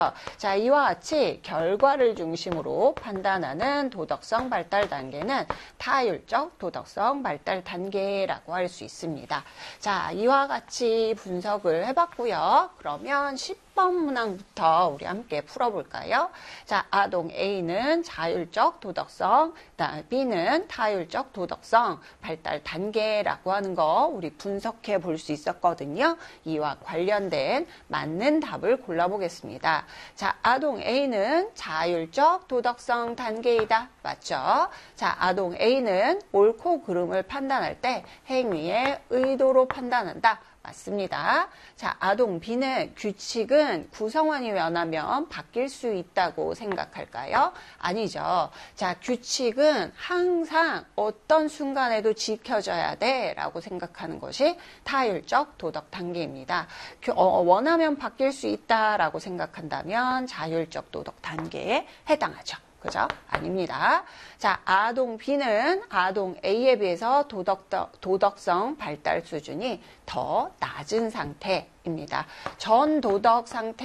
자, 이와 같이 결과를 중심으로 판단하는 도덕성 발달 단계는 타율적 도덕성 발달 단계라고 할 수 있습니다. 자, 이와 같이 분석을 해봤고요. 그러면 10번 문항부터 우리 함께 풀어볼까요? 자, 아동 A는 자율적 도덕성, B는 타율적 도덕성 발달 단계라고 하는 거 우리 분석해 볼 수 있었거든요. 이와 관련된 맞는 답을 골라보겠습니다. 자, 아동 A는 자율적 도덕성 단계이다. 맞죠? 자, 아동 A는 옳고 그름을 판단할 때 행위의 의도로 판단한다. 맞습니다. 자, 아동 B는 규칙은 구성원이 변하면 바뀔 수 있다고 생각할까요? 아니죠. 자, 규칙은 항상 어떤 순간에도 지켜져야 돼 라고 생각하는 것이 타율적 도덕 단계입니다. 원하면 바뀔 수 있다라고 생각한다면 자율적 도덕 단계에 해당하죠. 그죠? 아닙니다. 자, 아동 B는 아동 A에 비해서 도덕성 발달 수준이 더 낮은 상태입니다. 전 도덕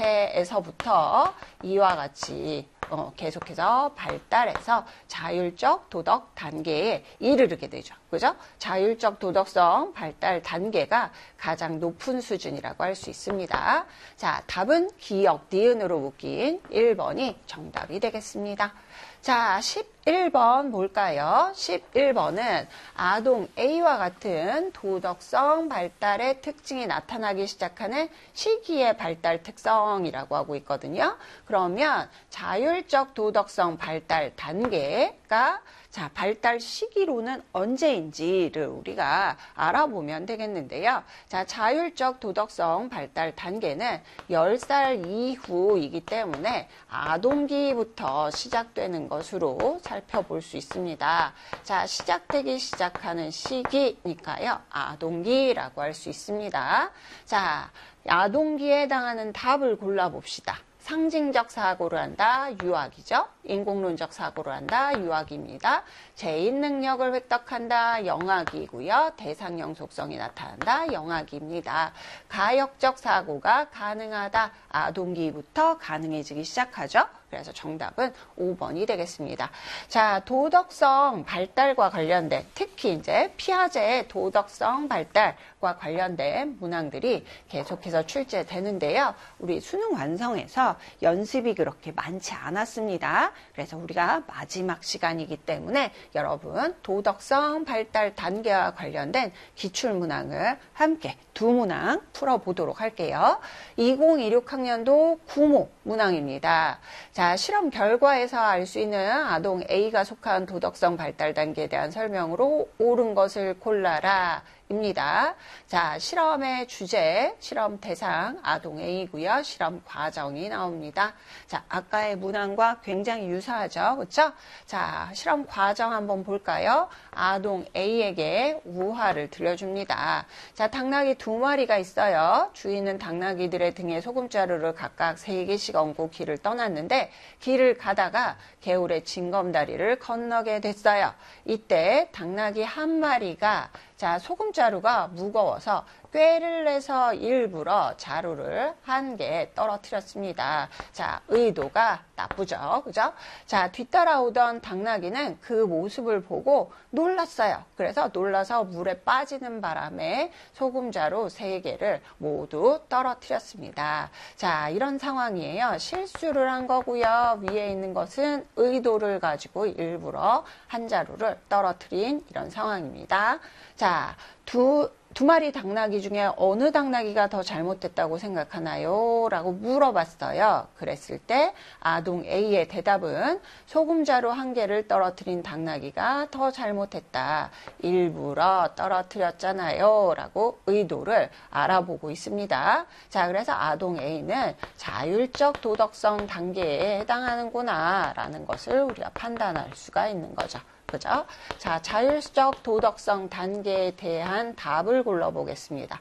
상태에서부터 이와 같이 계속해서 발달해서 자율적 도덕 단계에 이르게 되죠. 그죠? 자율적 도덕성 발달 단계가 가장 높은 수준이라고 할 수 있습니다. 자, 답은 기역, 니은으로 묶인 1번이 정답이 되겠습니다. 자, 11번 볼까요? 11번은 아동 A와 같은 도덕성 발달의 특징이 나타나기 시작하는 시기의 발달 특성이라고 하고 있거든요. 그러면 자율적 도덕성 발달 단계가 자, 발달 시기로는 언제인지를 우리가 알아보면 되겠는데요. 자, 자율적 도덕성 발달 단계는 10살 이후이기 때문에 아동기부터 시작되는 것으로 살펴볼 수 있습니다. 자, 시작되기 시작하는 시기니까요. 아동기라고 할 수 있습니다. 자, 아동기에 해당하는 답을 골라봅시다. 상징적 사고를 한다, 유학이죠. 인공론적 사고를 한다, 유학입니다. 재인 능력을 획득한다, 영학이고요. 대상형 속성이 나타난다, 영학입니다. 가역적 사고가 가능하다, 아동기부터 가능해지기 시작하죠. 그래서 정답은 5번이 되겠습니다. 자, 도덕성 발달과 관련된 특히 이제 피아제의 도덕성 발달과 관련된 문항들이 계속해서 출제되는데요. 우리 수능 완성에서 연습이 그렇게 많지 않았습니다. 그래서 우리가 마지막 시간이기 때문에 여러분 도덕성 발달 단계와 관련된 기출문항을 함께 두 문항 풀어보도록 할게요. 2026학년도 구모 문항입니다. 자, 실험 결과에서 알 수 있는 아동 A가 속한 도덕성 발달 단계에 대한 설명으로 옳은 것을 골라라. 입니다. 자, 실험의 주제, 실험 대상 아동 A고요. 실험 과정이 나옵니다. 자, 아까의 문항과 굉장히 유사하죠. 그렇죠? 자, 실험 과정 한번 볼까요? 아동 A에게 우화를 들려줍니다. 자, 당나귀 2마리가 있어요. 주인은 당나귀들의 등에 소금자루를 각각 3개씩 얹고 길을 떠났는데 길을 가다가 개울의 징검다리를 건너게 됐어요. 이때 당나귀 1마리가 자, 소금자루가 무거워서 꾀를 내서 일부러 자루를 1개 떨어뜨렸습니다. 자, 의도가 나쁘죠. 그죠? 자, 뒤따라오던 당나귀는 그 모습을 보고 놀랐어요. 그래서 놀라서 물에 빠지는 바람에 소금자루 3개를 모두 떨어뜨렸습니다. 자, 이런 상황이에요. 실수를 한 거고요. 위에 있는 것은 의도를 가지고 일부러 한 자루를 떨어뜨린 이런 상황입니다. 자, 두 마리 당나귀 중에 어느 당나귀가 더 잘못됐다고 생각하나요? 라고 물어봤어요. 그랬을 때 아동 A의 대답은 소금자루 1개를 떨어뜨린 당나귀가 더 잘못했다. 일부러 떨어뜨렸잖아요. 라고 의도를 알아보고 있습니다. 자, 그래서 아동 A는 자율적 도덕성 단계에 해당하는구나 라는 것을 우리가 판단할 수가 있는 거죠. 그죠? 자, 자율적 도덕성 단계에 대한 답을 골라보겠습니다.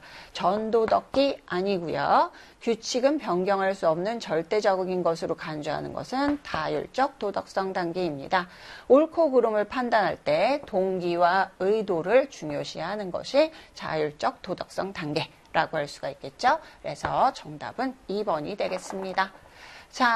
전도덕기 아니고요. 규칙은 변경할 수 없는 절대적인 것으로 간주하는 것은 타율적 도덕성 단계입니다. 옳고 그름을 판단할 때 동기와 의도를 중요시하는 것이 자율적 도덕성 단계라고 할 수가 있겠죠. 그래서 정답은 2번이 되겠습니다.